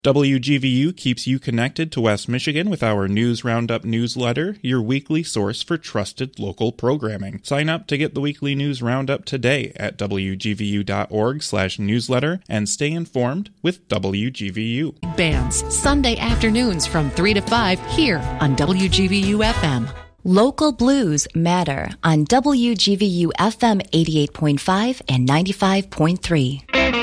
WGVU keeps you connected to West Michigan with our News Roundup newsletter, your weekly source for trusted local programming. Sign up to get the weekly News Roundup today at wgvu.org/newsletter and stay informed with WGVU. Bands, Sunday afternoons from 3 to 5 here on WGVU FM. Local blues matter on WGVU FM 88.5 and 95.3.